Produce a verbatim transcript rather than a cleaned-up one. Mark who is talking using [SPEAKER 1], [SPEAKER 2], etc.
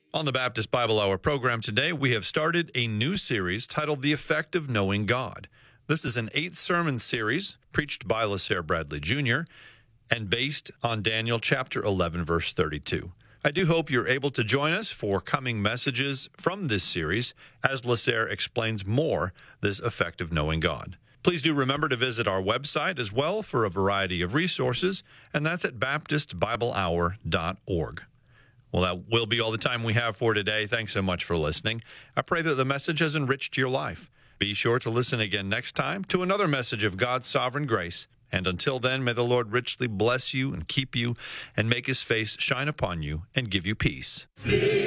[SPEAKER 1] On the Baptist Bible Hour program today, we have started a new series titled The Effect of Knowing God. This is an eight-sermon series preached by LaSare Bradley Junior and based on Daniel chapter eleven, verse thirty-two. I do hope you're able to join us for coming messages from this series as LaSare explains more this effect of knowing God. Please do remember to visit our website as well for a variety of resources, and that's at baptist bible hour dot org. Well, that will be all the time we have for today. Thanks so much for listening. I pray that the message has enriched your life. Be sure to listen again next time to another message of God's sovereign grace. And until then, may the Lord richly bless you and keep you and make his face shine upon you and give you peace.